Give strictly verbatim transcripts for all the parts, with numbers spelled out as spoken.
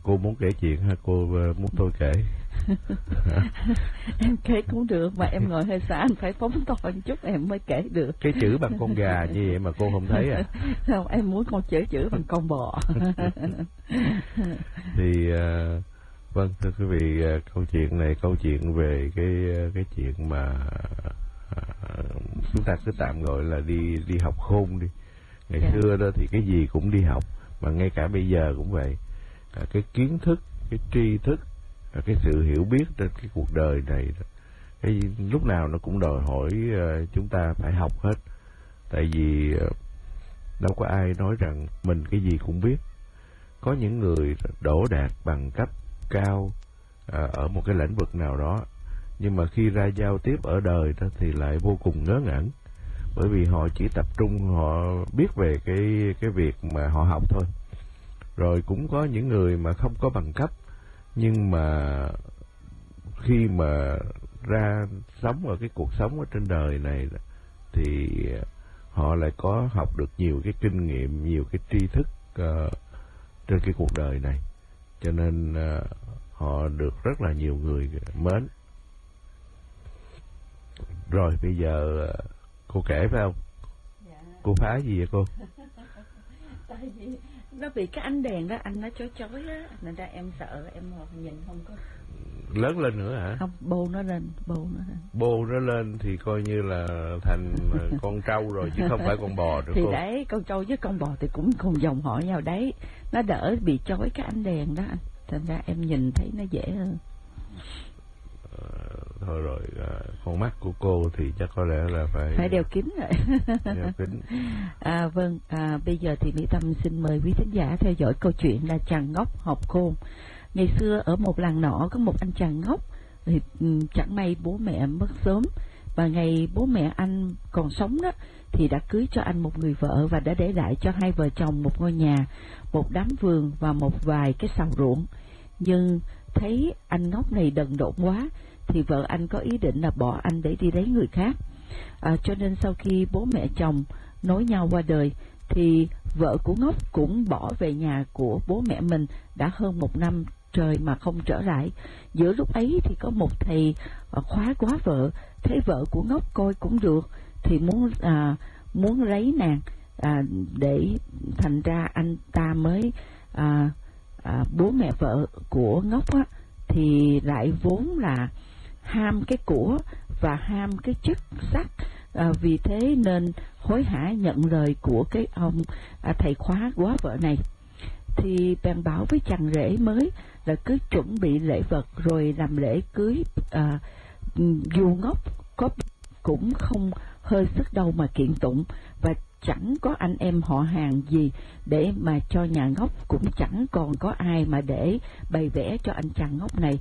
cô muốn kể chuyện hay cô muốn tôi kể? Em kể cũng được, mà em ngồi hơi xa, anh phải phóng to một chút em mới kể được. Cái chữ bằng con gà như vậy mà cô không thấy à? Không, em muốn con chữ chữ bằng con bò. Thì uh, vâng, thưa quý vị, uh, câu chuyện này câu chuyện về cái uh, cái chuyện mà uh, chúng ta cứ tạm gọi là đi đi học khôn đi. Ngày yeah. xưa đó thì cái gì cũng đi học, mà ngay cả bây giờ cũng vậy. Uh, cái kiến thức, cái tri thức, uh, cái sự hiểu biết trên cái cuộc đời này, cái lúc nào nó cũng đòi hỏi uh, chúng ta phải học hết. Tại vì uh, đâu có ai nói rằng mình cái gì cũng biết. Có những người đỗ đạt bằng cấp cao à, ở một cái lĩnh vực nào đó, nhưng mà khi ra giao tiếp ở đời đó thì lại vô cùng ngớ ngẩn, bởi vì họ chỉ tập trung họ biết về cái cái việc mà họ học thôi. Rồi cũng có những người mà không có bằng cấp, nhưng mà khi mà ra sống ở cái cuộc sống ở trên đời này thì họ lại có học được nhiều cái kinh nghiệm, nhiều cái tri thức uh, trên cái cuộc đời này, cho nên uh, họ được rất là nhiều người mến. Rồi bây giờ uh, cô kể phải không? Dạ. Cô phá gì vậy cô? Tại vì nó bị cái ánh đèn đó anh nó chói chói á, nên ra em sợ em nhìn không có. Lớn lên nữa hả? Không, bô nó lên, bô nó lên. Bô nó lên thì coi như là thành con trâu rồi chứ không phải con bò nữa thì cô. Thì đấy, con trâu với con bò thì cũng cùng dòng họ nhau đấy. Nó đỡ bị chói cái ánh đèn đó anh. Thành ra em nhìn thấy nó dễ hơn. À, thôi rồi, à, con mắt của cô thì chắc có lẽ là phải... Phải đeo kính rồi. Đeo kính. À, vâng, à, bây giờ thì Mỹ Tâm xin mời quý thính giả theo dõi câu chuyện là Chàng Ngốc Học Khôn. Ngày xưa ở một làng nọ có một anh chàng ngốc, thì chẳng may bố mẹ mất sớm, và ngày bố mẹ anh còn sống đó thì đã cưới cho anh một người vợ và đã để lại cho hai vợ chồng một ngôi nhà, một đám vườn và một vài cái sào ruộng. Nhưng thấy anh ngốc này đần độn quá thì vợ anh có ý định là bỏ anh để đi lấy người khác. À, cho nên sau khi bố mẹ chồng nối nhau qua đời thì vợ của ngốc cũng bỏ về nhà của bố mẹ mình đã hơn một năm trời mà không trở lại. Giữa lúc ấy thì có một thầy khóa quá vợ, thấy vợ của ngốc coi cũng được thì muốn à, muốn lấy nàng, à, để thành ra anh ta mới à, à, bố mẹ vợ của ngốc á thì lại vốn là ham cái của và ham cái chức sắc, à, vì thế nên hối hả nhận lời của cái ông à, thầy khóa quá vợ này. Thì bèn bảo với chàng rể mới là cứ chuẩn bị lễ vật rồi làm lễ cưới. À, dù ngốc có cũng không hơi sức đâu mà kiện tụng, và chẳng có anh em họ hàng gì để mà cho nhà ngốc, cũng chẳng còn có ai mà để bày vẽ cho anh chàng ngốc này.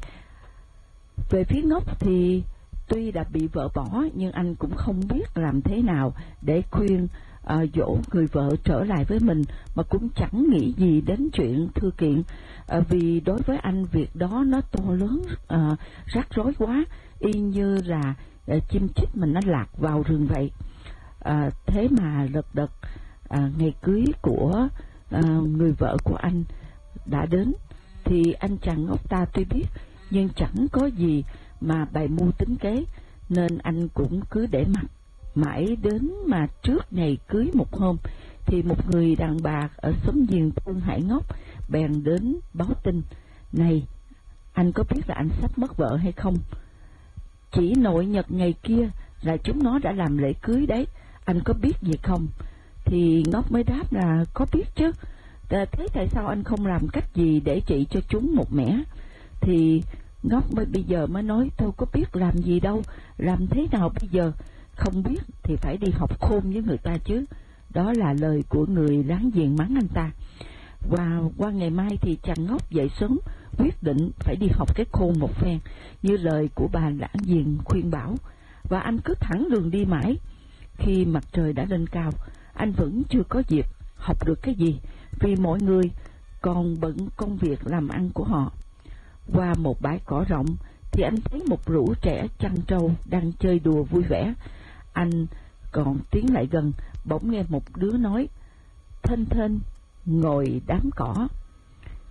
Về phía ngốc thì tuy đã bị vợ bỏ, nhưng anh cũng không biết làm thế nào để khuyên à, dỗ người vợ trở lại với mình, mà cũng chẳng nghĩ gì đến chuyện thư kiện, à, vì đối với anh việc đó nó to lớn, à, rắc rối quá, y như là à, chim chích mình nó lạc vào rừng vậy. À, thế mà lật đật à, ngày cưới của à, người vợ của anh đã đến, thì anh chàng ngốc ta tuy biết nhưng chẳng có gì mà bày mưu tính kế, nên anh cũng cứ để mặc. Mãi đến mà trước ngày cưới một hôm thì một người đàn bà ở xóm giềng thôn Hải Ngốc bèn đến báo tin: này, anh có biết là anh sắp mất vợ hay không? Chỉ nội nhật ngày kia là chúng nó đã làm lễ cưới đấy, anh có biết gì không? Thì Ngốc mới đáp là có biết chứ. Thế tại sao anh không làm cách gì để trị cho chúng một mẻ? Thì Ngốc mới bây giờ mới nói: tôi có biết làm gì đâu, làm thế nào bây giờ? Không biết thì phải đi học khôn với người ta chứ. Đó là lời của người láng giềng mắng anh ta. Và qua ngày mai thì chàng Ngốc dậy sớm, quyết định phải đi học cái khôn một phen như lời của bà láng giềng khuyên bảo. Và anh cứ thẳng đường đi mãi. Khi mặt trời đã lên cao, anh vẫn chưa có dịp học được cái gì, vì mọi người còn bận công việc làm ăn của họ. Qua một bãi cỏ rộng thì anh thấy một rủ trẻ chăn trâu đang chơi đùa vui vẻ. Anh còn tiến lại gần, bỗng nghe một đứa nói: thênh thênh ngồi đám cỏ.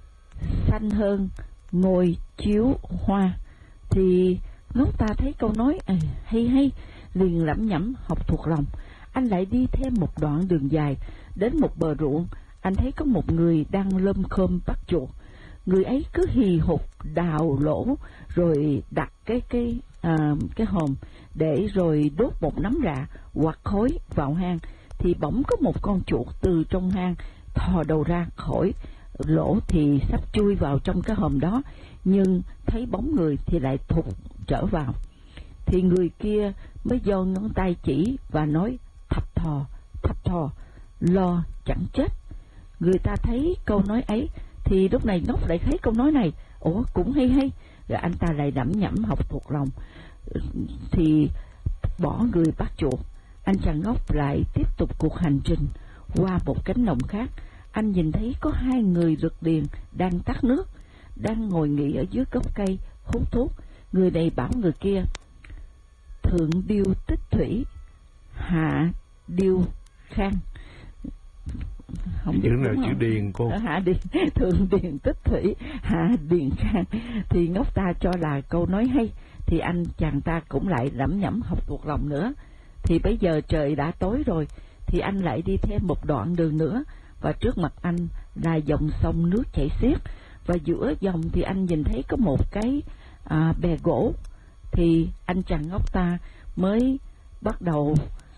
xanh hơn ngôi chiếu hoa. Thì ngốc ta thấy câu nói à, hay hay, liền lẩm nhẩm học thuộc lòng. Anh lại đi thêm một đoạn đường dài, đến một bờ ruộng, anh thấy có một người đang lơm khơm bắt chuột. Người ấy cứ hì hục đào lỗ, rồi đặt cái cái à, cái hòm để rồi đốt một nắm rạ hoặc khói vào hang. Thì bỗng có một con chuột từ trong hang thò đầu ra khỏi lỗ, thì sắp chui vào trong cái hòm đó, nhưng thấy bóng người thì lại thụt trở vào. Thì người kia mới giơ ngón tay chỉ và nói thập thò, thập thò, lo chẳng chết. Người ta thấy câu nói ấy thì lúc này ngốc lại thấy câu nói này, ủa cũng hay hay, rồi anh ta lại lẩm nhẩm học thuộc lòng. Thì bỏ người bắt chuột, anh chàng ngốc lại tiếp tục cuộc hành trình. Qua một cánh đồng khác, anh nhìn thấy có hai người rực điền đang tắt nước, đang ngồi nghỉ ở dưới gốc cây hút thuốc. Người này bảo người kia: thượng điêu tích thủy, hạ điêu khang. Không chữ nào chữ điền cô? Hạ điền, thượng điền tích thủy, hạ điền khang. Thì ngốc ta cho là câu nói hay, thì anh chàng ta cũng lại lẩm nhẩm học thuộc lòng nữa. Thì bây giờ trời đã tối rồi, thì anh lại đi thêm một đoạn đường nữa, và trước mặt anh là dòng sông nước chảy xiết, và giữa dòng thì anh nhìn thấy có một cái à, bè gỗ. Thì anh chàng ngốc ta mới bắt đầu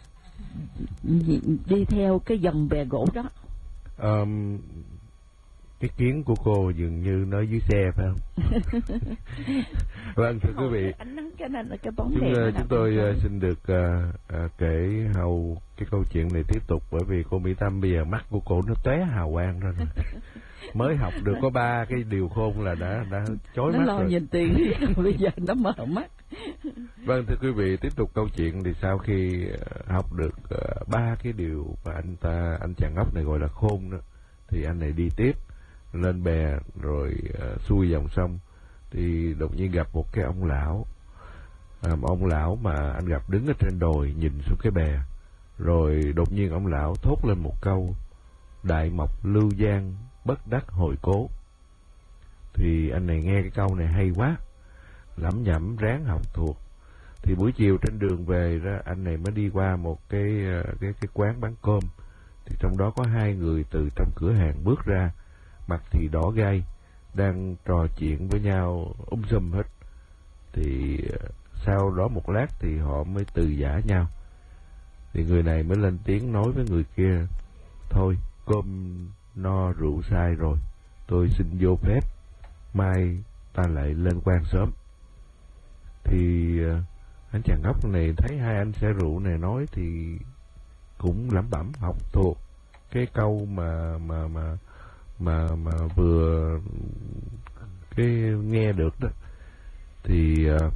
đi theo cái dòng bè gỗ đó. Um, cái kiến của cô dường như nó dưới xe phải không? Vâng, thưa quý vị, ánh nắng cái này là cái bóng chúng, đèn chúng tôi uh, xin được uh, uh, kể hầu cái câu chuyện này tiếp tục, bởi vì cô Mỹ Tâm bây giờ mắt của cô nó tóe hào quang ra rồi. Mới học được có ba cái điều khôn là đã đã chói nó mắt lo rồi. Nhìn tiền bây giờ nó mở mắt. Vâng, thưa quý vị, tiếp tục câu chuyện. Thì sau khi học được ba uh, cái điều mà anh ta anh chàng ngốc này gọi là khôn đó, thì anh này đi tiếp lên bè rồi uh, xuôi dòng sông. Thì đột nhiên gặp một cái ông lão, à, một ông lão mà anh gặp đứng ở trên đồi nhìn xuống cái bè. Rồi đột nhiên ông lão thốt lên một câu: đại mộc lưu giang, bất đắc hồi cố. Thì anh này nghe cái câu này hay quá, lẩm nhẩm ráng học thuộc. Thì buổi chiều trên đường về đó, anh này mới đi qua một cái cái cái quán bán cơm. Thì trong đó có hai người từ trong cửa hàng bước ra, mặt thì đỏ gai, đang trò chuyện với nhau um sùm hết. Thì sau đó một lát thì họ mới từ giã nhau. Thì người này mới lên tiếng nói với người kia: thôi, cơm no rượu sai rồi, tôi xin vô phép, mai ta lại lên quan sớm. Thì anh chàng ngốc này thấy hai anh xe rượu này nói thì cũng lẩm bẩm học thuộc cái câu mà mà mà mà mà vừa cái nghe được đó. Thì uh,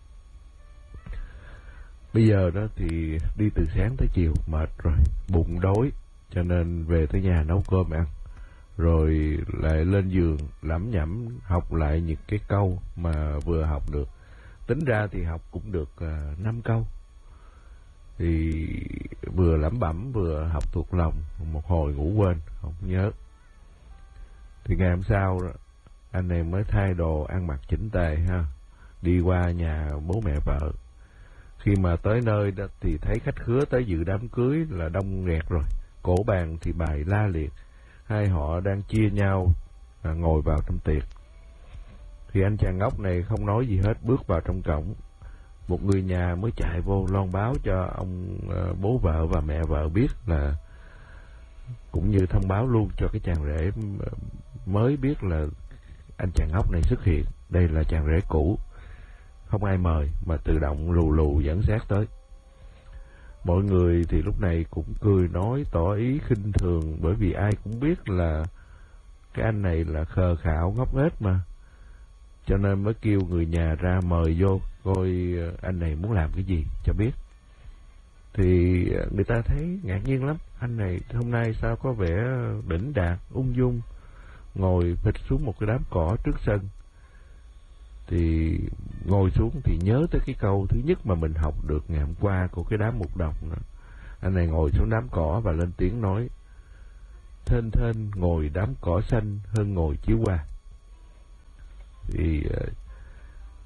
bây giờ đó thì đi từ sáng tới chiều mệt rồi, bụng đói, cho nên về tới nhà nấu cơm ăn, rồi lại lên giường lẩm nhẩm học lại những cái câu mà vừa học được. Tính ra thì học cũng được uh, năm câu. Thì vừa lẩm bẩm vừa học thuộc lòng, một hồi ngủ quên không nhớ. Thì ngày hôm sau đó, anh này mới thay đồ ăn mặc chỉnh tề ha, đi qua nhà bố mẹ vợ. Khi mà tới nơi đó thì thấy khách khứa tới dự đám cưới là đông nghẹt rồi, cổ bàn thì bày la liệt, hai họ đang chia nhau à, ngồi vào trong tiệc. Thì anh chàng ngốc này không nói gì hết, bước vào trong cổng. Một người nhà mới chạy vô loan báo cho ông à, bố vợ và mẹ vợ biết, là cũng như thông báo luôn cho cái chàng rể mới biết là anh chàng ngốc này xuất hiện. Đây là chàng rể cũ, không ai mời mà tự động lù lù dẫn xác tới. Mọi người thì lúc này cũng cười nói tỏ ý khinh thường, bởi vì ai cũng biết là cái anh này là khờ khạo ngốc nghếch mà, cho nên mới kêu người nhà ra mời vô coi anh này muốn làm cái gì cho biết. Thì người ta thấy ngạc nhiên lắm, anh này hôm nay sao có vẻ đỉnh đạt, ung dung, ngồi phịch xuống một cái đám cỏ trước sân. Thì ngồi xuống thì nhớ tới cái câu thứ nhất mà mình học được ngày hôm qua của cái đám mục đồng đó. Anh này ngồi xuống đám cỏ và lên tiếng nói: thênh thênh ngồi đám cỏ xanh hơn ngồi chiếu hoa.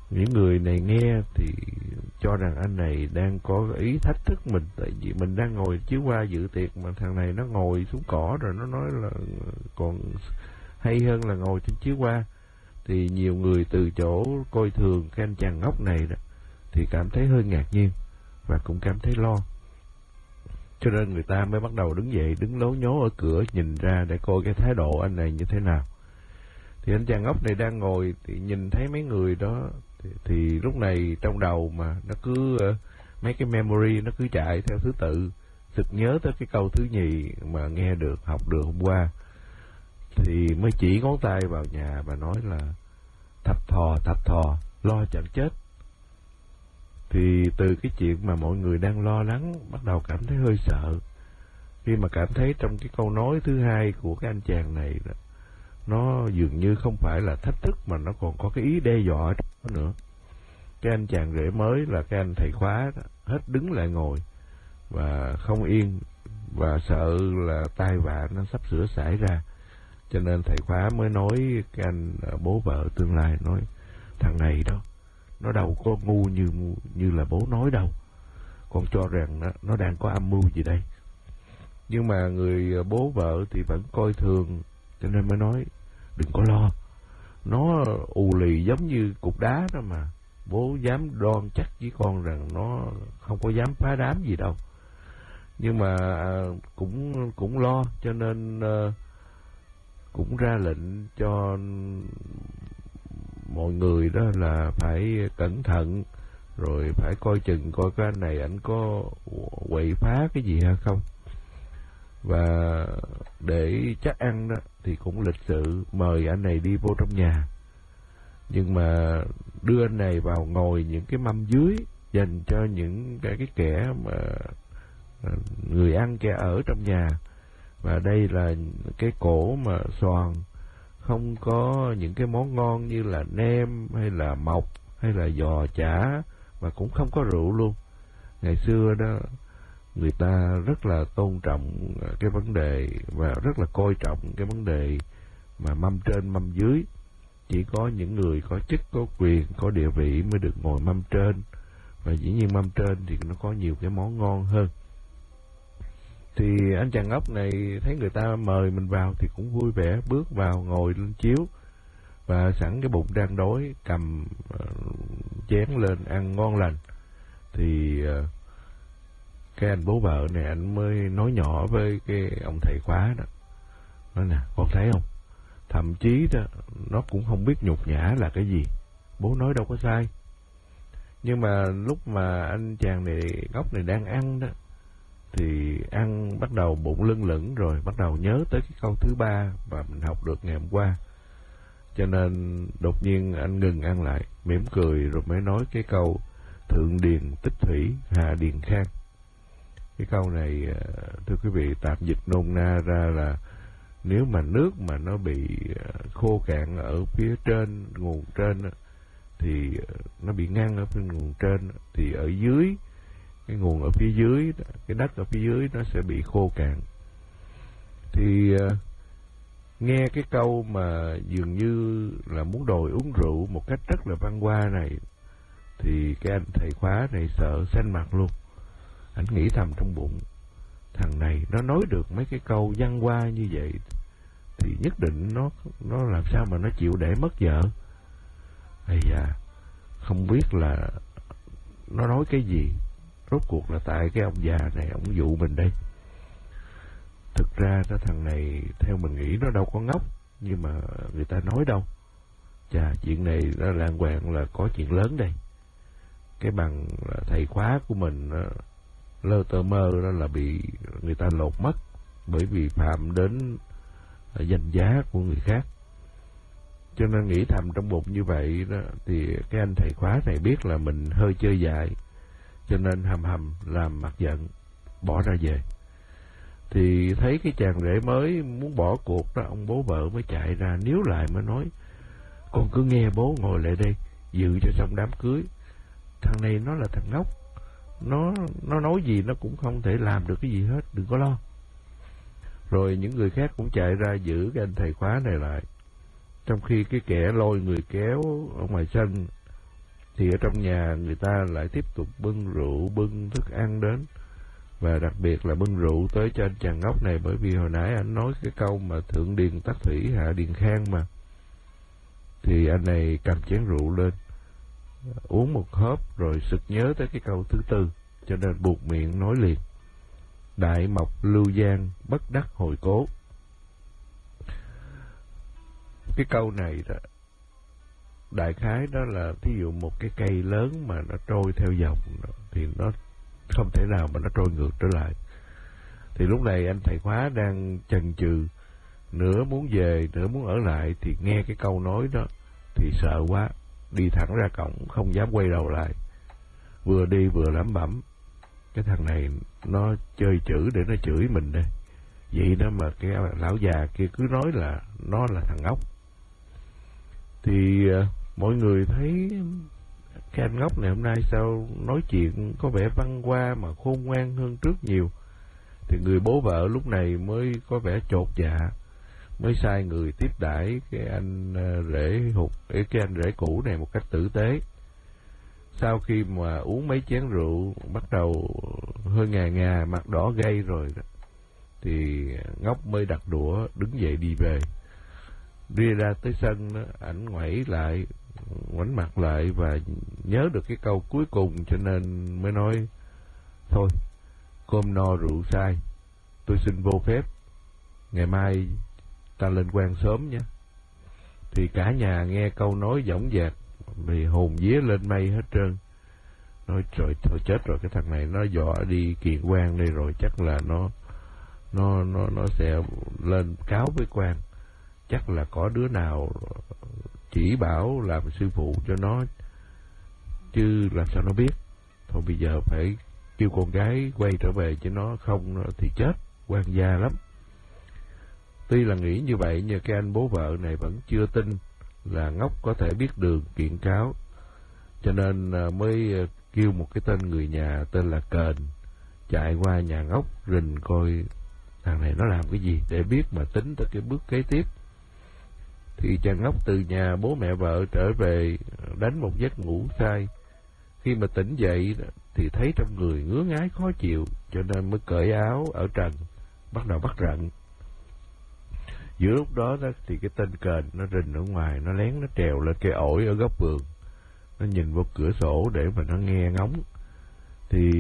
Những người này nghe thì cho rằng anh này đang có ý thách thức mình, tại vì mình đang ngồi chiếu qua dự tiệc mà thằng này nó ngồi xuống cỏ rồi nó nói là còn hay hơn là ngồi trên chiếu qua. Thì nhiều người từ chỗ coi thường cái anh chàng ngốc này đó thì cảm thấy hơi ngạc nhiên và cũng cảm thấy lo. Cho nên người ta mới bắt đầu đứng dậy, đứng lố nhố ở cửa nhìn ra để coi cái thái độ anh này như thế nào. Thì anh chàng ngốc này đang ngồi thì nhìn thấy mấy người đó thì, thì lúc này trong đầu mà nó cứ uh, mấy cái memory nó cứ chạy theo thứ tự, sực nhớ tới cái câu thứ nhì mà nghe được, học được hôm qua. Thì mới chỉ ngón tay vào nhà và nói là thập thò, thập thò, lo chẳng chết. Thì từ cái chuyện mà mọi người đang lo lắng bắt đầu cảm thấy hơi sợ, khi mà cảm thấy trong cái câu nói thứ hai của cái anh chàng này đó, nó dường như không phải là thách thức mà nó còn có cái ý đe dọa nữa. Cái anh chàng rể mới là cái anh thầy khóa đó, hết đứng lại ngồi và không yên và sợ là tai vạ nó sắp sửa xảy ra. Cho nên thầy khóa mới nói cái anh bố vợ tương lai, nói thằng này đó nó đâu có ngu như như là bố nói đâu, con cho rằng nó, nó đang có âm mưu gì đây. Nhưng mà người bố vợ thì vẫn coi thường, cho nên mới nói đừng có lo, nó ù lì giống như cục đá đó mà, bố dám đoan chắc với con rằng nó không có dám phá đám gì đâu. Nhưng mà cũng cũng lo, cho nên uh, cũng ra lệnh cho mọi người đó là phải cẩn thận, rồi phải coi chừng coi cái anh này anh có quậy phá cái gì hay không. Và để chắc ăn đó thì cũng lịch sự mời anh này đi vô trong nhà, nhưng mà đưa anh này vào ngồi những cái mâm dưới dành cho những cái, cái kẻ mà người ăn kẻ ở trong nhà. Và đây là cái cổ mà xoàn, không có những cái món ngon như là nem hay là mọc hay là giò chả, và cũng không có rượu luôn. Ngày xưa đó người ta rất là tôn trọng cái vấn đề và rất là coi trọng cái vấn đề mà mâm trên mâm dưới. Chỉ có những người có chức, có quyền, có địa vị mới được ngồi mâm trên, và dĩ nhiên mâm trên thì nó có nhiều cái món ngon hơn. Thì anh chàng ngốc này thấy người ta mời mình vào thì cũng vui vẻ bước vào ngồi lên chiếu, và sẵn cái bụng đang đói cầm uh, chén lên ăn ngon lành. Thì uh, cái anh bố vợ này anh mới nói nhỏ với cái ông thầy khóa đó, nói nè con thấy không, thậm chí đó nó cũng không biết nhục nhã là cái gì, bố nói đâu có sai. Nhưng mà lúc mà anh chàng này ngốc này đang ăn đó thì ăn bắt đầu bụng lưng lửng rồi, bắt đầu nhớ tới cái câu thứ ba mà mình học được ngày hôm qua. Cho nên đột nhiên anh ngừng ăn lại, mỉm cười rồi mới nói cái câu thượng điền tích thủy, hạ điền khang. Cái câu này thưa quý vị tạm dịch nôm na ra là nếu mà nước mà nó bị khô cạn ở phía trên, nguồn trên thì nó bị ngăn ở phía nguồn trên, thì ở dưới cái nguồn ở phía dưới, cái đất ở phía dưới nó sẽ bị khô cạn. Thì uh, nghe cái câu mà dường như là muốn đòi uống rượu một cách rất là văn hoa này, thì cái anh thầy khóa này sợ xanh mặt luôn. Anh nghĩ thầm trong bụng, thằng này nó nói được mấy cái câu văn hoa như vậy thì nhất định nó nó làm sao mà nó chịu để mất vợ. Ây da, không biết là nó nói cái gì, rốt cuộc là tại cái ông già này ông dụ mình đây. Thực ra đó thằng này theo mình nghĩ nó đâu có ngốc, nhưng mà người ta nói đâu. Chà, chuyện này nó làng hoàng là có chuyện lớn đây. Cái bằng thầy khóa của mình lơ tơ mơ đó là bị người ta lột mất, bởi vì phạm đến danh giá của người khác. Cho nên nghĩ thầm trong bụng như vậy đó, thì cái anh thầy khóa này biết là mình hơi chơi dại, cho nên hầm hầm làm mặt giận bỏ ra về. Thì thấy cái chàng rể mới muốn bỏ cuộc đó, ông bố vợ mới chạy ra níu lại mới nói, con cứ nghe bố ngồi lại đây dự cho xong đám cưới. Thằng này nó là thằng ngốc, nó nó nói gì nó cũng không thể làm được cái gì hết, đừng có lo. Rồi những người khác cũng chạy ra giữ cái anh thầy khóa này lại, trong khi cái kẻ lôi người kéo ở ngoài sân thì ở trong nhà người ta lại tiếp tục bưng rượu, bưng thức ăn đến, và đặc biệt là bưng rượu tới cho anh chàng ngốc này, bởi vì hồi nãy anh nói cái câu mà thượng điền tắc thủy hạ điền khang mà. Thì anh này cầm chén rượu lên, uống một hớp rồi sực nhớ tới cái câu thứ tư, cho nên buộc miệng nói liền: đại mộc lưu giang, bất đắc hồi cố. Cái câu này đó, đại khái đó là thí dụ một cái cây lớn mà nó trôi theo dòng thì nó không thể nào mà nó trôi ngược trở lại. Thì lúc này anh thầy khóa đang chần chừ, nửa muốn về nửa muốn ở lại, thì nghe cái câu nói đó thì sợ quá, đi thẳng ra cổng không dám quay đầu lại. Vừa đi vừa lẩm bẩm: cái thằng này nó chơi chữ để nó chửi mình đây. Vậy đó mà cái lão già kia cứ nói là nó là thằng ngốc. Thì uh, mọi người thấy cái anh ngốc này hôm nay sao nói chuyện có vẻ văn hoa mà khôn ngoan hơn trước nhiều. Thì người bố vợ lúc này mới có vẻ chột dạ, mới sai người tiếp đãi cái anh rể hụt cái anh rể cũ này một cách tử tế. Sau khi mà uống mấy chén rượu bắt đầu hơi ngà ngà, mặt đỏ gay rồi đó, thì ngốc mới đặt đũa đứng dậy đi về. Đi ra tới sân đó, ảnh ngoảnh lại, ngoảnh mặt lại và nhớ được cái câu cuối cùng, cho nên mới nói: thôi, cơm no rượu say, tôi xin vô phép, ngày mai ta lên quan sớm nhé. Thì cả nhà nghe câu nói dõng dạc thì hồn vía lên mây hết trơn. Nói trời, thôi chết rồi, cái thằng này nó dọa đi kiện quan đây rồi, chắc là nó nó nó nó sẽ lên cáo với quan, chắc là có đứa nào chỉ bảo làm sư phụ cho nó, chứ làm sao nó biết. Thôi bây giờ phải kêu con gái quay trở về, chứ nó không thì chết, quan gia lắm. Tuy là nghĩ như vậy nhưng cái anh bố vợ này vẫn chưa tin là ngốc có thể biết đường kiện cáo, cho nên mới kêu một cái tên người nhà tên là Kền chạy qua nhà ngốc rình coi thằng này nó làm cái gì, để biết mà tính tới cái bước kế tiếp. Thì chàng ngốc từ nhà bố mẹ vợ trở về đánh một giấc ngủ say. Khi mà tỉnh dậy thì thấy trong người ngứa ngáy khó chịu, cho nên mới cởi áo ở trần, bắt đầu bắt rận. Giữa lúc đó, đó thì cái tên Kền nó rình ở ngoài, nó lén nó trèo lên cây ổi ở góc vườn, nó nhìn vào cửa sổ để mà nó nghe ngóng. Thì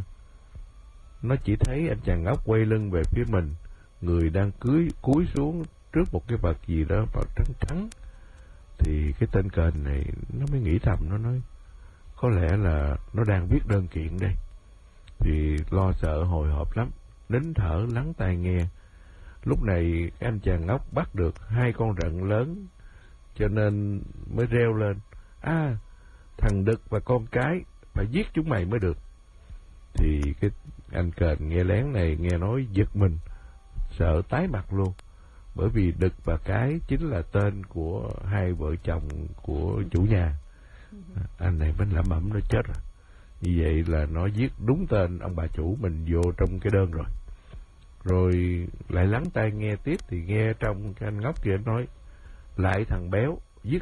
nó chỉ thấy anh chàng ngốc quay lưng về phía mình, người đang cúi cúi xuống trước một cái vật gì đó màu trắng trắng. Thì cái tên Kền này nó mới nghĩ thầm, nó nói có lẽ là nó đang viết đơn kiện đây. Thì lo sợ hồi hộp lắm, nín thở lắng tai nghe. Lúc này cái anh chàng ngốc bắt được hai con rận lớn, cho nên mới reo lên: à, thằng Đực và con cái, phải giết chúng mày mới được. Thì cái anh Kền nghe lén này nghe nói giật mình, sợ tái mặt luôn, bởi vì Đực và cái chính là tên của hai vợ chồng của chủ nhà. Anh này mới lẩm bẩm nó chết rồi, như vậy là nó viết đúng tên ông bà chủ mình vô trong cái đơn rồi. Rồi lại lắng tai nghe tiếp thì nghe trong cái anh ngốc kia nói: lại thằng Béo giết.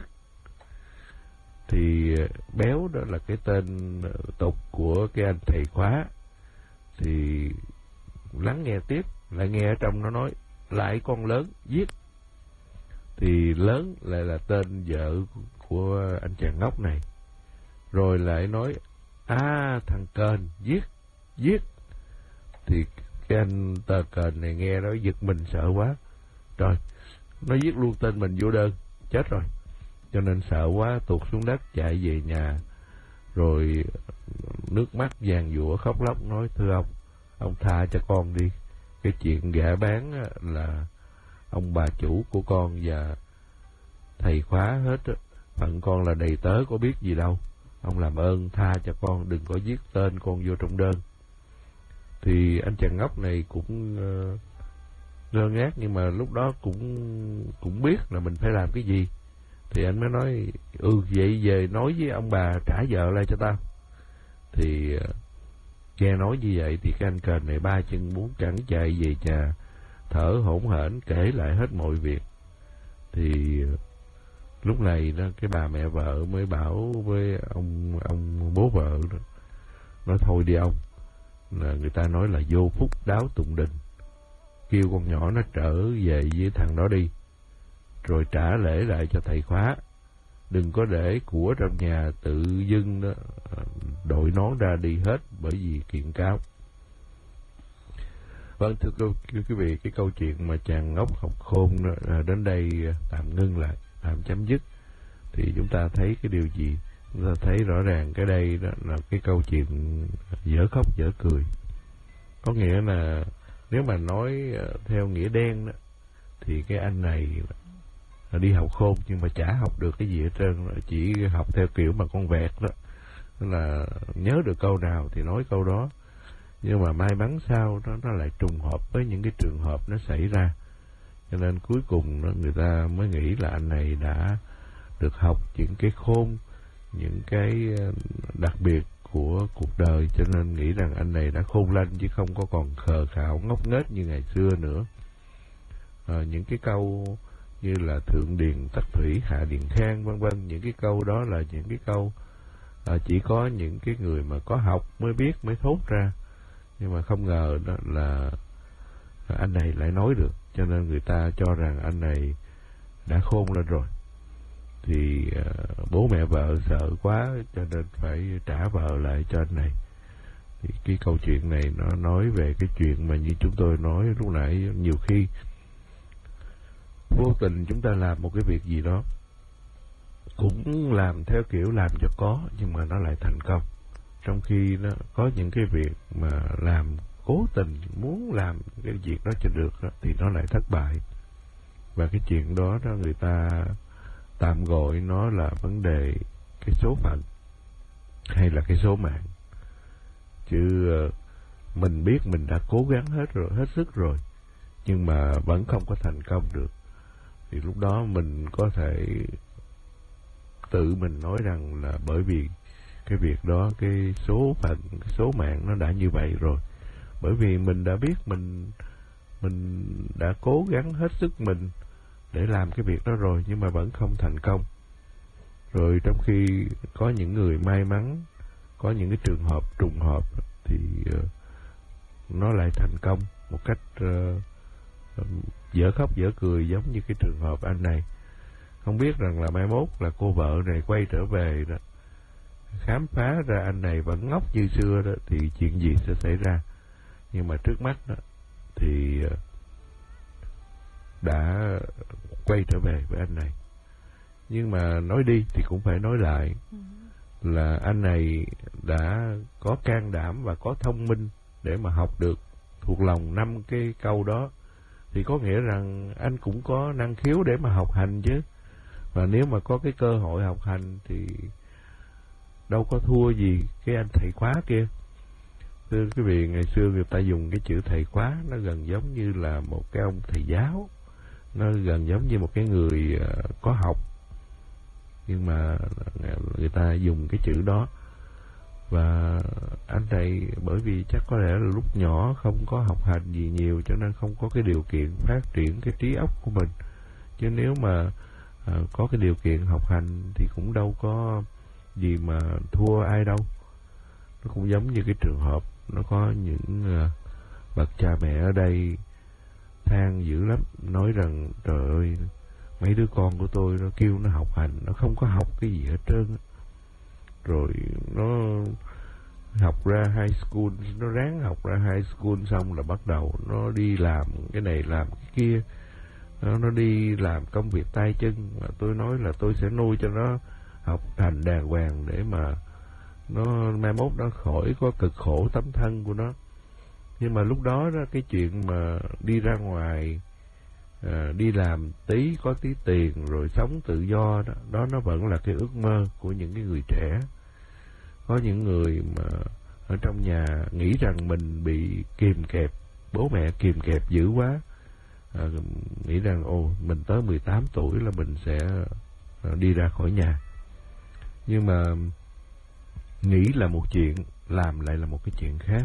Thì Béo đó là cái tên tục của cái anh thầy khóa. Thì lắng nghe tiếp, lại nghe ở trong nó nói: lại con Lớn giết. Thì Lớn lại là tên vợ của anh chàng ngốc này. Rồi lại nói: à, thằng Kền giết, giết. Thì cái anh tờ Kền này nghe đó giật mình sợ quá, trời, nó viết luôn tên mình vô đơn, chết rồi. Cho nên sợ quá tụt xuống đất chạy về nhà, rồi nước mắt giàn giụa khóc lóc nói: thưa ông, ông tha cho con đi, cái chuyện gả bán là ông bà chủ của con và thầy khóa hết, phận con là đầy tớ có biết gì đâu, ông làm ơn tha cho con, đừng có viết tên con vô trong đơn. Thì anh chàng ngốc này cũng uh, ngơ ngác, nhưng mà lúc đó cũng cũng biết là mình phải làm cái gì. Thì anh mới nói: ừ, vậy về nói với ông bà trả vợ lại cho tao. Thì uh, nghe nói như vậy thì cái anh Kền này ba chân bốn cẳng chạy về nhà, thở hổn hển kể lại hết mọi việc. Thì uh, lúc này đó cái bà mẹ vợ mới bảo với ông ông bố vợ đó, nói thôi đi ông, là người ta nói là vô phúc đáo tụng đình, kêu con nhỏ nó trở về với thằng đó đi, rồi trả lễ lại cho thầy khóa, đừng có để của trong nhà tự dưng đó đội nón ra đi hết, bởi vì kiện cáo. Vâng, thưa quý vị, cái câu chuyện mà chàng ngốc học khôn đó, đến đây tạm ngưng lại, tạm chấm dứt. Thì chúng ta thấy cái điều gì? Chúng ta thấy rõ ràng cái đây đó là cái câu chuyện dở khóc dở cười. Có nghĩa là nếu mà nói theo nghĩa đen đó, thì cái anh này đi học khôn nhưng mà chả học được cái gì hết trơn, chỉ học theo kiểu mà con vẹt đó, là nhớ được câu nào thì nói câu đó. Nhưng mà may mắn sao đó nó lại trùng hợp với những cái trường hợp nó xảy ra, cho nên cuối cùng đó, người ta mới nghĩ là anh này đã được học những cái khôn, những cái đặc biệt của cuộc đời, cho nên nghĩ rằng anh này đã khôn lanh chứ không có còn khờ khạo ngốc nghếch như ngày xưa nữa. À, những cái câu như là thượng điền tắc thủy hạ điền khang vân vân, những cái câu đó là những cái câu à, chỉ có những cái người mà có học mới biết, mới thốt ra, nhưng mà không ngờ đó là anh này lại nói được, cho nên người ta cho rằng anh này đã khôn lên rồi. Thì à, bố mẹ vợ sợ quá cho nên phải trả vợ lại cho anh này. Thì cái câu chuyện này nó nói về cái chuyện mà như chúng tôi nói lúc nãy, nhiều khi vô tình chúng ta làm một cái việc gì đó cũng làm theo kiểu làm cho có, nhưng mà nó lại thành công. Trong khi nó có những cái việc mà làm cố tình muốn làm cái việc đó cho được đó, thì nó lại thất bại. Và cái chuyện đó đó người ta tạm gọi nó là vấn đề cái số phận hay là cái số mạng. Chứ mình biết mình đã cố gắng hết rồi, hết sức rồi, nhưng mà vẫn không có thành công được, thì lúc đó mình có thể tự mình nói rằng là bởi vì cái việc đó, cái số phận, cái số mạng nó đã như vậy rồi. Bởi vì mình đã biết mình mình đã cố gắng hết sức mình để làm cái việc đó rồi, nhưng mà vẫn không thành công. Rồi trong khi có những người may mắn, có những cái trường hợp trùng hợp thì uh, nó lại thành công một cách uh, dở khóc dở cười, giống như cái trường hợp anh này. Không biết rằng là mai mốt là cô vợ này quay trở về đó, khám phá ra anh này vẫn ngốc như xưa đó, thì chuyện gì sẽ xảy ra. Nhưng mà trước mắt đó thì đã quay trở về với anh này. Nhưng mà nói đi thì cũng phải nói lại, là anh này đã có can đảm và có thông minh để mà học được thuộc lòng năm cái câu đó, thì có nghĩa rằng anh cũng có năng khiếu để mà học hành chứ. Và nếu mà có cái cơ hội học hành thì đâu có thua gì cái anh thầy khóa kia. Thưa quý vị, ngày xưa người ta dùng cái chữ thầy khóa, nó gần giống như là một cái ông thầy giáo, nó gần giống như một cái người có học, nhưng mà người ta dùng cái chữ đó. Và anh này bởi vì chắc có lẽ là lúc nhỏ không có học hành gì nhiều, cho nên không có cái điều kiện phát triển cái trí óc của mình. Chứ nếu mà à, có cái điều kiện học hành thì cũng đâu có gì mà thua ai đâu. Nó cũng giống như cái trường hợp nó có những à, bậc cha mẹ ở đây than dữ lắm, nói rằng trời ơi, mấy đứa con của tôi nó kêu nó học hành, nó không có học cái gì hết trơn. Rồi nó học ra high school, nó ráng học ra high school xong là bắt đầu nó đi làm cái này làm cái kia, nó, nó đi làm công việc tay chân. Mà tôi nói là tôi sẽ nuôi cho nó học hành đàng hoàng để mà nó mai mốt nó khỏi có cực khổ tấm thân của nó. Nhưng mà lúc đó đó, cái chuyện mà đi ra ngoài à, đi làm tí có tí tiền rồi sống tự do đó, đó nó vẫn là cái ước mơ của những cái người trẻ. Có những người mà ở trong nhà nghĩ rằng mình bị kìm kẹp, bố mẹ kìm kẹp dữ quá, à, nghĩ rằng ồ mình tới mười tám tuổi là mình sẽ đi ra khỏi nhà. Nhưng mà nghĩ là một chuyện, làm lại là một cái chuyện khác.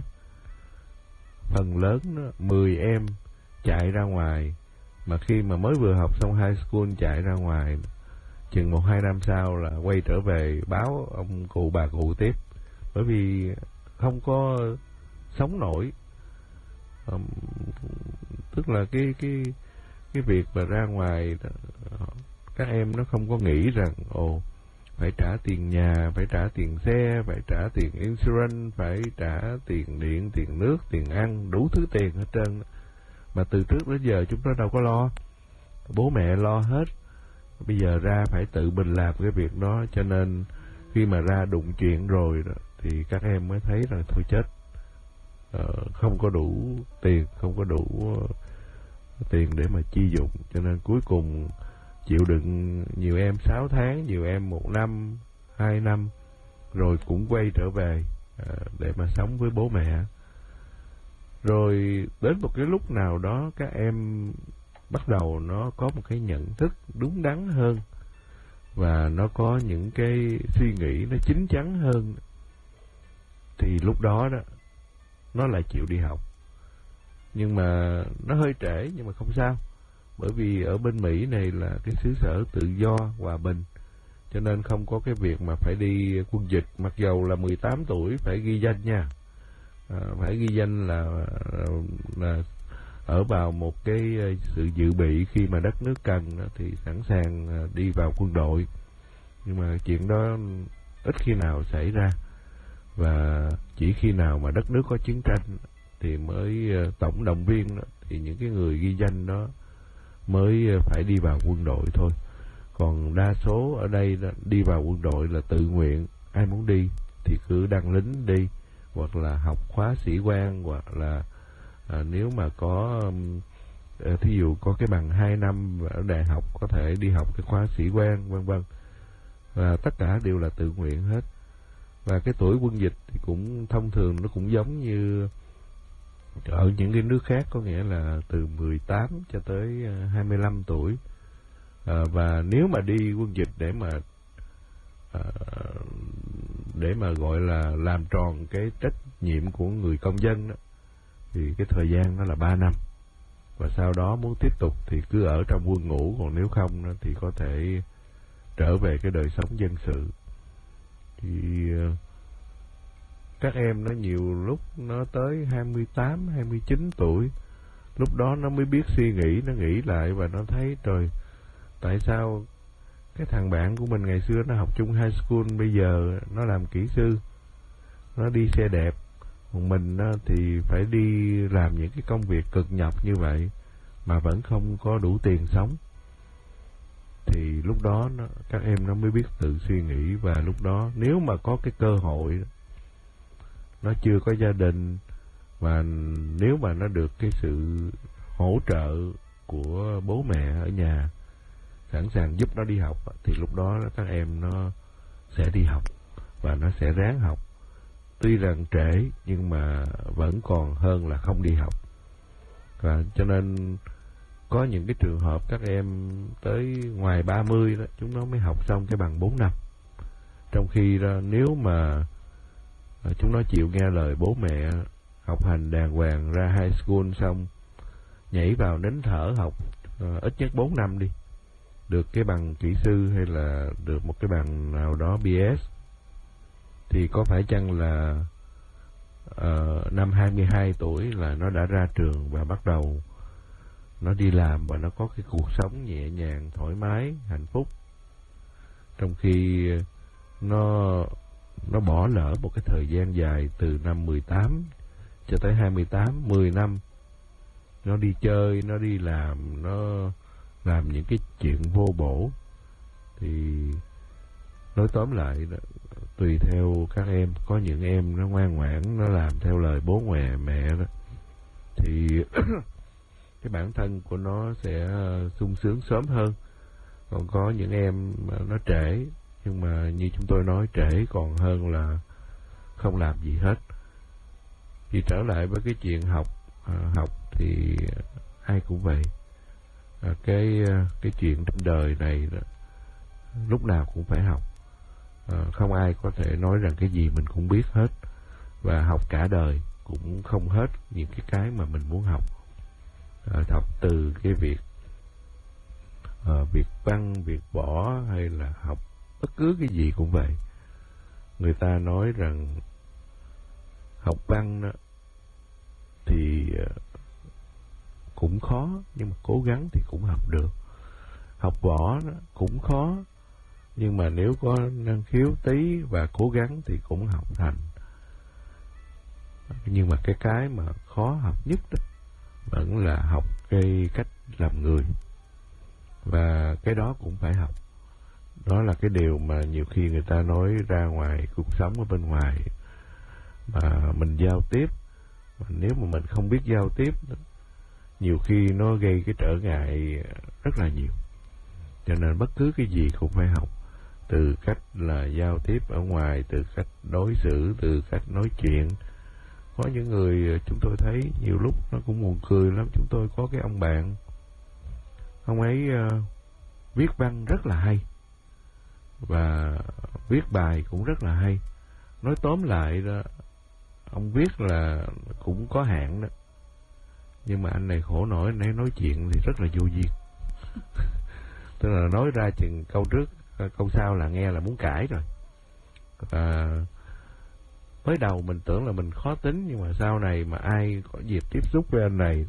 Phần lớn đó, mười em chạy ra ngoài, mà khi mà mới vừa học xong high school chạy ra ngoài, chừng một hai năm sau là quay trở về báo ông cụ bà cụ tiếp, bởi vì không có sống nổi. Um, tức là cái cái cái việc mà ra ngoài các em nó không có nghĩ rằng ồ phải trả tiền nhà, phải trả tiền xe, phải trả tiền insurance, phải trả tiền điện, tiền nước, tiền ăn, đủ thứ tiền hết trơn. Mà từ trước đến giờ chúng nó đâu có lo, bố mẹ lo hết. Bây giờ ra phải tự mình làm cái việc đó, cho nên khi mà ra đụng chuyện rồi đó, thì các em mới thấy rằng thôi chết, uh, không có đủ tiền, không có đủ uh, tiền để mà chi dụng, cho nên cuối cùng chịu đựng. Nhiều em sáu tháng, nhiều em một năm, hai năm, rồi cũng quay trở về uh, để mà sống với bố mẹ. Rồi đến một cái lúc nào đó các em bắt đầu nó có một cái nhận thức đúng đắn hơn, và nó có những cái suy nghĩ nó chín chắn hơn, thì lúc đó đó nó lại chịu đi học. Nhưng mà nó hơi trễ, nhưng mà không sao, bởi vì ở bên Mỹ này là cái xứ sở tự do, hòa bình, cho nên không có cái việc mà phải đi quân dịch. Mặc dầu là mười tám tuổi phải ghi danh nha, à, phải ghi danh là, là ở vào một cái sự dự bị, khi mà đất nước cần thì sẵn sàng đi vào quân đội. Nhưng mà chuyện đó ít khi nào xảy ra, và chỉ khi nào mà đất nước có chiến tranh thì mới tổng động viên đó, thì những cái người ghi danh đó mới phải đi vào quân đội thôi. Còn đa số ở đây đó, đi vào quân đội là tự nguyện, ai muốn đi thì cứ đăng lính đi, hoặc là học khóa sĩ quan, hoặc là à, nếu mà có à, thí dụ có cái bằng hai năm ở đại học có thể đi học cái khóa sĩ quan, vân vân. Và tất cả đều là tự nguyện hết. Và cái tuổi quân dịch thì cũng thông thường nó cũng giống như ở những cái nước khác, có nghĩa là từ mười tám cho tới hai mươi lăm tuổi. À, và nếu mà đi quân dịch để mà à, để mà gọi là làm tròn cái trách nhiệm của người công dân đó, thì cái thời gian nó là ba năm. Và sau đó muốn tiếp tục thì cứ ở trong quân ngũ, còn nếu không đó, thì có thể trở về cái đời sống dân sự. Thì các em nó nhiều lúc nó tới hai mươi tám, hai mươi chín tuổi, lúc đó nó mới biết suy nghĩ, nó nghĩ lại và nó thấy trời, tại sao cái thằng bạn của mình ngày xưa nó học chung high school, bây giờ nó làm kỹ sư, nó đi xe đẹp, còn mình thì phải đi làm những cái công việc cực nhọc như vậy mà vẫn không có đủ tiền sống. Thì lúc đó nó, các em nó mới biết tự suy nghĩ. Và lúc đó nếu mà có cái cơ hội, nó chưa có gia đình, và nếu mà nó được cái sự hỗ trợ của bố mẹ ở nhà sẵn sàng giúp nó đi học, thì lúc đó các em nó sẽ đi học và nó sẽ ráng học. Tuy rằng trễ nhưng mà vẫn còn hơn là không đi học. Và cho nên có những cái trường hợp các em tới ngoài ba mươi đó, chúng nó mới học xong cái bằng bốn năm. Trong khi đó, nếu mà chúng nó chịu nghe lời bố mẹ, học hành đàng hoàng, ra high school xong nhảy vào nín thở học uh, ít nhất bốn năm đi, được cái bằng kỹ sư hay là được một cái bằng nào đó B S, thì có phải chăng là uh, năm hai mươi hai tuổi là nó đã ra trường và bắt đầu nó đi làm, và nó có cái cuộc sống nhẹ nhàng, thoải mái, hạnh phúc, trong khi nó nó bỏ lỡ một cái thời gian dài từ năm mười tám cho tới hai mươi tám, mười năm nó đi chơi, nó đi làm, nó làm những cái chuyện vô bổ. Thì nói tóm lại, tùy theo các em, có những em nó ngoan ngoãn, nó làm theo lời bố mẹ mẹ đó, thì cái bản thân của nó sẽ sung sướng sớm hơn. Còn có những em mà nó trễ, nhưng mà như chúng tôi nói, trễ còn hơn là không làm gì hết. Thì trở lại với cái chuyện học, à, học thì ai cũng vậy. À, cái cái chuyện trong đời này đó, lúc nào cũng phải học. À, không ai có thể nói rằng cái gì mình cũng biết hết, và học cả đời cũng không hết những cái cái mà mình muốn học. À, học từ cái việc à, việc văn, việc võ hay là học bất cứ cái gì cũng vậy. Người ta nói rằng học văn đó, thì cũng khó, nhưng mà cố gắng thì cũng học được. Học võ đó, cũng khó, nhưng mà nếu có năng khiếu tí và cố gắng thì cũng học thành. Nhưng mà cái cái mà khó học nhất đó, vẫn là học cái cách làm người. Và cái đó cũng phải học. Đó là cái điều mà nhiều khi người ta nói ra ngoài cuộc sống ở bên ngoài, mà mình giao tiếp, mà nếu mà mình không biết giao tiếp, nhiều khi nó gây cái trở ngại rất là nhiều. Cho nên bất cứ cái gì cũng phải học. Từ cách là giao tiếp ở ngoài, từ cách đối xử, từ cách nói chuyện. Có những người chúng tôi thấy nhiều lúc nó cũng buồn cười lắm. Chúng tôi có cái ông bạn, ông ấy uh, viết văn rất là hay và viết bài cũng rất là hay. Nói tóm lại đó, ông viết là cũng có hạn đó, nhưng mà anh này khổ nổi, anh ấy nói chuyện thì rất là vô duyên. Tức là nói ra chừng câu trước, câu sau là nghe là muốn cãi rồi. Và mới đầu mình tưởng là mình khó tính, nhưng mà sau này mà ai có dịp tiếp xúc với anh này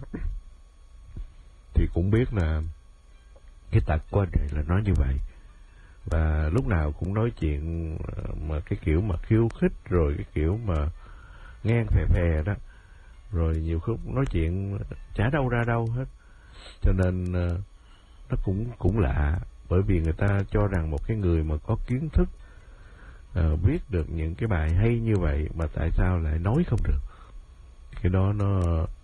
thì cũng biết là cái tật của anh này là nói như vậy. Và lúc nào cũng nói chuyện mà cái kiểu mà khiêu khích, rồi cái kiểu mà ngang phè phè đó. Rồi nhiều lúc nói chuyện chả đâu ra đâu hết. Cho nên nó cũng cũng lạ, bởi vì người ta cho rằng một cái người mà có kiến thức, uh, viết được những cái bài hay như vậy mà tại sao lại nói không được. Cái đó nó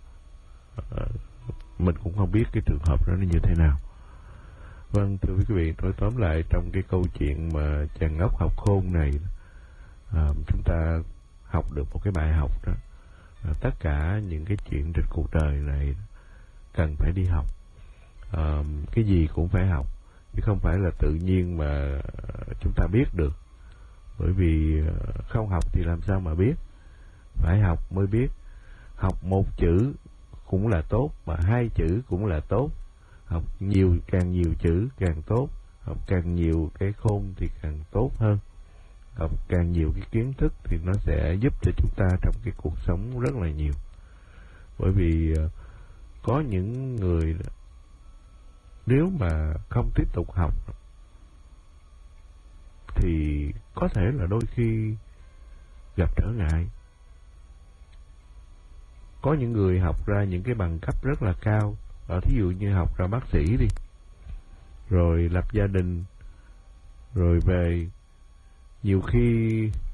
uh, mình cũng không biết cái trường hợp đó nó như thế nào. Vâng, thưa quý vị, nói tóm lại trong cái câu chuyện mà chàng ngốc học khôn này, uh, chúng ta học được một cái bài học đó. Uh, tất cả những cái chuyện trên cuộc đời này cần phải đi học. Uh, cái gì cũng phải học, chứ không phải là tự nhiên mà chúng ta biết được. Bởi vì không học thì làm sao mà biết. Phải học mới biết. Học một chữ cũng là tốt, mà hai chữ cũng là tốt. Học nhiều, càng nhiều chữ càng tốt. Học càng nhiều cái khôn thì càng tốt hơn. Học càng nhiều cái kiến thức thì nó sẽ giúp cho chúng ta trong cái cuộc sống rất là nhiều. Bởi vì có những người nếu mà không tiếp tục học thì có thể là đôi khi gặp trở ngại. Có những người học ra những cái bằng cấp rất là cao, ở thí dụ như học ra bác sĩ đi, rồi lập gia đình, rồi về nhiều khi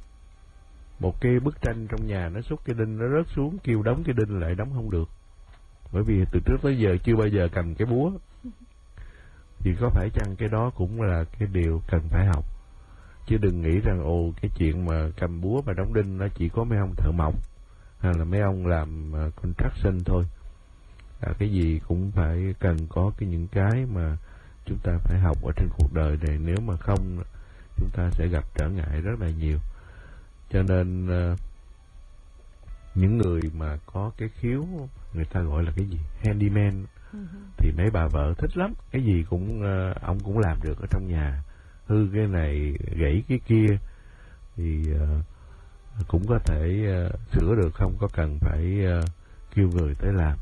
một cái bức tranh trong nhà nó xúc cái đinh, nó rớt xuống, kêu đóng cái đinh lại đóng không được, bởi vì từ trước tới giờ chưa bao giờ cầm cái búa. Thì có phải chăng cái đó cũng là cái điều cần phải học. Chứ đừng nghĩ rằng ồ cái chuyện mà cầm búa và đóng đinh nó chỉ có mấy ông thợ mộc hay là mấy ông làm uh, construction thôi. À, cái gì cũng phải cần có cái những cái mà chúng ta phải học ở trên cuộc đời này. Nếu mà không, chúng ta sẽ gặp trở ngại rất là nhiều. Cho nên uh, những người mà có cái khiếu, người ta gọi là cái gì? Handyman. Thì mấy bà vợ thích lắm. Cái gì cũng uh, ông cũng làm được ở trong nhà. Hư cái này, gãy cái kia thì uh, cũng có thể uh, sửa được, không có cần phải uh, kêu người tới làm.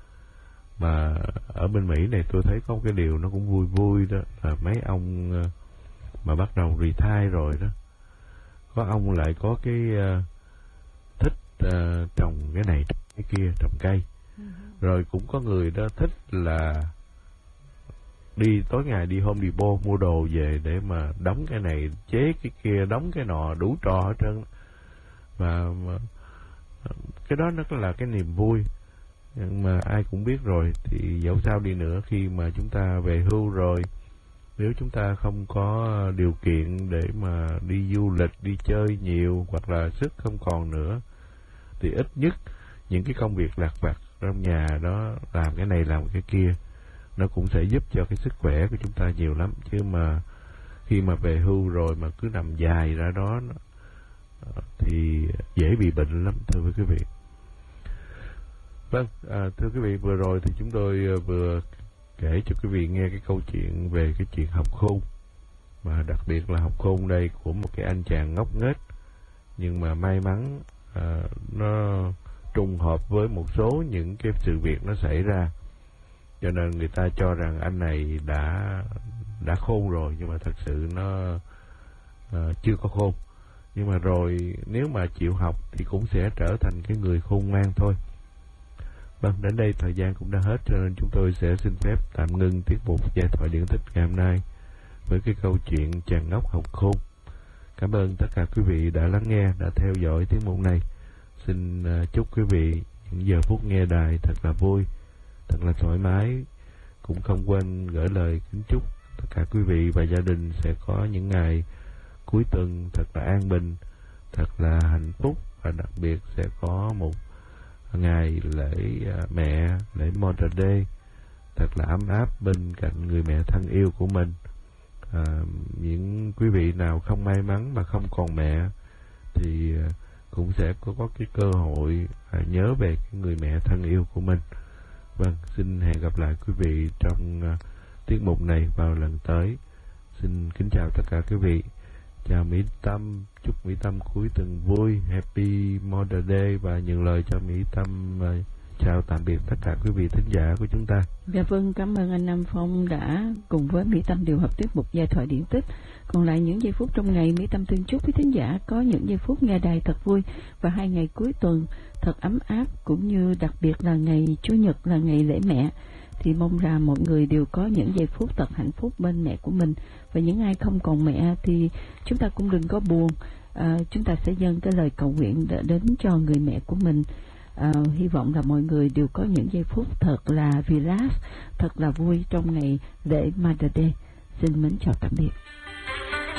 Mà ở bên Mỹ này tôi thấy có cái điều nó cũng vui vui đó, là mấy ông uh, mà bắt đầu retire rồi đó, có ông lại có cái uh, thích uh, trồng cái này cái kia, trồng cây. Rồi cũng có người đó thích là đi tối ngày đi Home Depot mua đồ về để mà đóng cái này, chế cái kia, đóng cái nọ, đủ trò hết trơn. Và mà, cái đó nó là cái niềm vui. Nhưng mà ai cũng biết rồi, thì dẫu sao đi nữa, khi mà chúng ta về hưu rồi, nếu chúng ta không có điều kiện để mà đi du lịch, đi chơi nhiều, hoặc là sức không còn nữa, thì ít nhất những cái công việc lặt vặt trong nhà đó, làm cái này làm cái kia, nó cũng sẽ giúp cho cái sức khỏe của chúng ta nhiều lắm. Chứ mà khi mà về hưu rồi mà cứ nằm dài ra đó thì dễ bị bệnh lắm, thưa quý vị. Vâng, à, thưa quý vị, vừa rồi thì chúng tôi vừa kể cho quý vị nghe cái câu chuyện về cái chuyện học khôn, mà đặc biệt là học khôn đây của một cái anh chàng ngốc nghếch, nhưng mà may mắn à, nó trùng hợp với một số những cái sự việc nó xảy ra, cho nên người ta cho rằng anh này đã đã khôn rồi, nhưng mà thật sự nó à, chưa có khôn. Nhưng mà rồi nếu mà chịu học thì cũng sẽ trở thành cái người khôn ngoan thôi. Vâng, đến đây thời gian cũng đã hết, cho nên chúng tôi sẽ xin phép tạm ngưng tiết mục Giai thoại điển tích ngày hôm nay với cái câu chuyện chàng ngốc học khôn. Cảm ơn tất cả quý vị đã lắng nghe, đã theo dõi tiết mục này. Xin chúc quý vị những giờ phút nghe đài thật là vui, thật là thoải mái. Cũng không quên gửi lời kính chúc tất cả quý vị và gia đình sẽ có những ngày cuối tuần thật là an bình, thật là hạnh phúc, và đặc biệt sẽ có một ngày lễ mẹ, lễ Mother's Day thật là ấm áp bên cạnh người mẹ thân yêu của mình. À, những quý vị nào không may mắn mà không còn mẹ thì cũng sẽ có, có cái cơ hội à, nhớ về cái người mẹ thân yêu của mình. Vâng, xin hẹn gặp lại quý vị trong uh, tiết mục này vào lần tới. Xin kính chào tất cả quý vị. Chào Mỹ Tâm, chúc Mỹ Tâm cuối tuần vui, Happy Mother's Day, và nhường lời cho Mỹ Tâm uh, chào tạm biệt tất cả quý vị thính giả của chúng ta. Dạ vâng, cảm ơn anh Nam Phong đã cùng với Mỹ Tâm điều hợp tiết mục Giai thoại điển tích. Còn lại những giây phút trong ngày, Mỹ Tâm thương chúc quý thính giả có những giây phút nghe đài thật vui, và hai ngày cuối tuần thật ấm áp, cũng như đặc biệt là ngày Chủ nhật là ngày lễ mẹ, thì mong rằng mọi người đều có những giây phút thật hạnh phúc bên mẹ của mình. Và những ai không còn mẹ thì chúng ta cũng đừng có buồn, à, chúng ta sẽ dâng cái lời cầu nguyện đến cho người mẹ của mình. À, hy vọng là mọi người đều có những giây phút thật là relax, thật là vui trong ngày lễ Mother's Day. Xin mến chào tạm biệt.